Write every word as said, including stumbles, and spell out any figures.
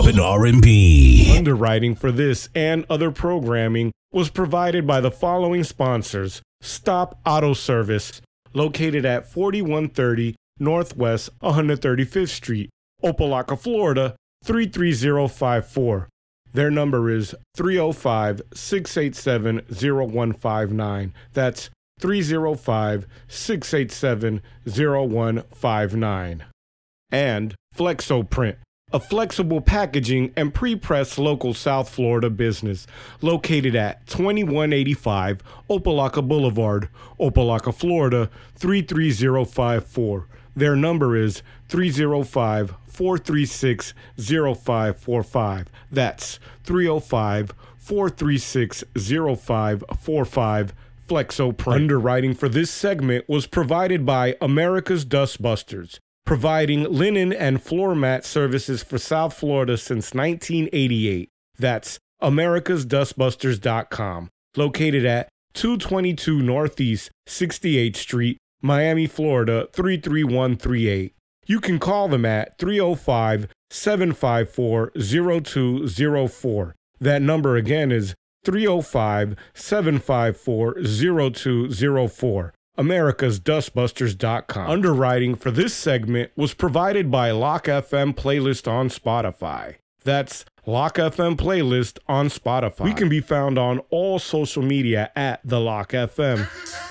hip-hop, and R and B. Underwriting for this and other programming was provided by the following sponsors. Stop Auto Service, located at forty-one thirty Northwest one hundred thirty-fifth Street, Opelika, Florida, three three zero five four. Their number is three oh five, six eight seven, oh one five nine. That's three oh five, six eight seven, oh one five nine. And Flexoprint, a flexible packaging and pre-press local South Florida business located at twenty-one eighty-five Opelika Boulevard, Opelika, Florida, three three zero five four. Their number is three oh five, four three six, oh five four five. That's three oh five, four three six, oh five four five. Flexoprint. Underwriting for this segment was provided by America's Dustbusters, providing linen and floor mat services for South Florida since nineteen eighty-eight. That's americas dustbusters dot com, located at two twenty-two Northeast sixty-eighth Street, Miami, Florida, three three one three eight. You can call them at three oh five, seven five four, oh two oh four. That number again is three oh five, seven five four, oh two oh four. americas dustbusters dot com. Underwriting for this segment was provided by Lock F M Playlist on Spotify. That's Lock F M Playlist on Spotify. We can be found on all social media at The Lock F M.